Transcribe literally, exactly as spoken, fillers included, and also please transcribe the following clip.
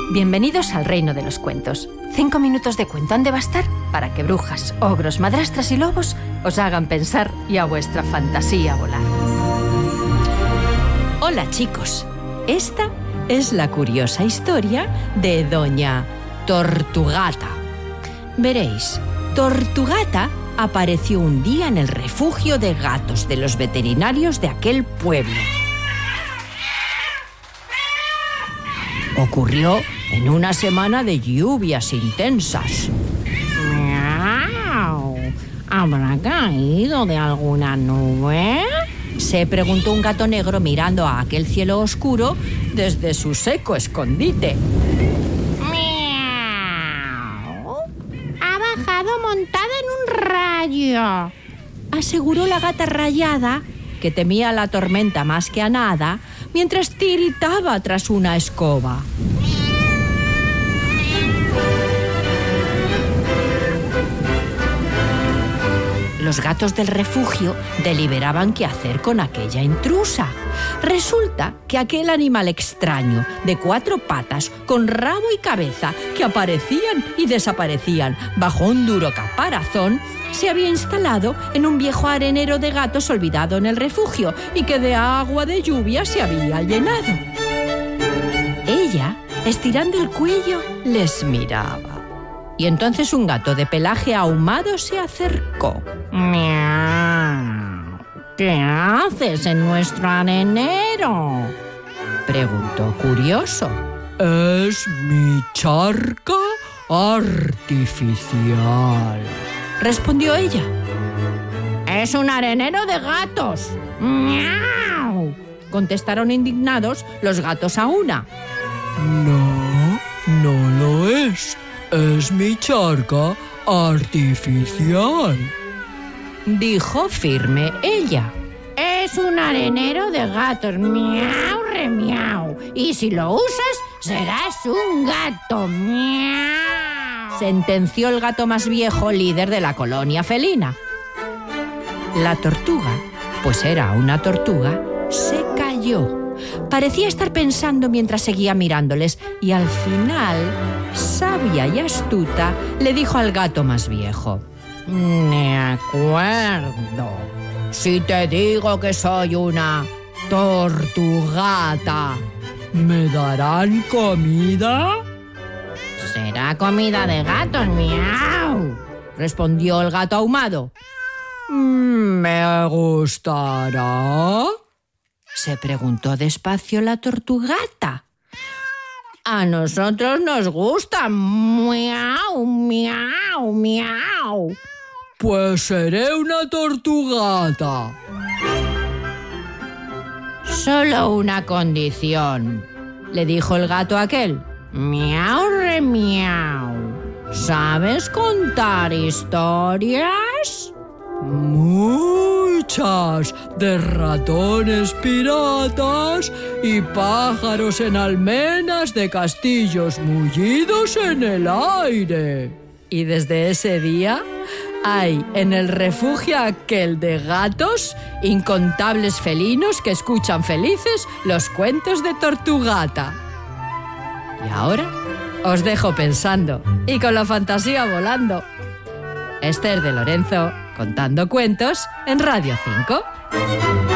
Bienvenidos al reino de los cuentos. Cinco minutos de cuento han de bastar para que brujas, ogros, madrastras y lobos os hagan pensar y a vuestra fantasía volar. Hola chicos, esta es la curiosa historia de Doña Tortugata. Veréis, Tortugata apareció un día en el refugio de gatos de los veterinarios de aquel pueblo. Ocurrió en una semana de lluvias intensas. ¡Miau! ¿Habrá caído de alguna nube? Se preguntó un gato negro mirando a aquel cielo oscuro desde su seco escondite. ¡Miau! Ha bajado montada en un rayo, aseguró la gata rayada, que temía la tormenta más que a nada, mientras tiritaba tras una escoba. Los gatos del refugio deliberaban qué hacer con aquella intrusa. Resulta que aquel animal extraño, de cuatro patas, con rabo y cabeza, que aparecían y desaparecían bajo un duro caparazón, se había instalado en un viejo arenero de gatos olvidado en el refugio y que de agua de lluvia se había llenado. Ella, estirando el cuello, les miraba. Y entonces un gato de pelaje ahumado se acercó. ¡Miau! ¿Qué haces en nuestro arenero?, preguntó curioso. Es mi charca artificial, respondió ella. ¡Es un arenero de gatos! ¡Miau!, contestaron indignados los gatos a una. No, no lo es. Es mi charca artificial, dijo firme ella. Es un arenero de gatos, miau, remiau. Y si lo usas, serás un gato, miau, sentenció el gato más viejo, líder de la colonia felina. La tortuga, pues era una tortuga, se calló. Parecía estar pensando mientras seguía mirándoles y al final, sabia y astuta, le dijo al gato más viejo. De acuerdo. Si te digo que soy una tortugata, ¿me darán comida? Será comida de gatos, miau, respondió el gato ahumado. ¿Me gustará?, se preguntó despacio la tortugata. A nosotros nos gusta, miau, miau, miau. Pues seré una tortugata. Solo una condición, le dijo el gato aquel. Miau, re miau. ¿Sabes contar historias? Muchas, de ratones piratas y pájaros en almenas de castillos mullidos en el aire. Y desde ese día hay en el refugio aquel de gatos incontables felinos que escuchan felices los cuentos de Tortugata. Y ahora os dejo pensando y con la fantasía volando. Esther de Lorenzo, contando cuentos en Radio cinco.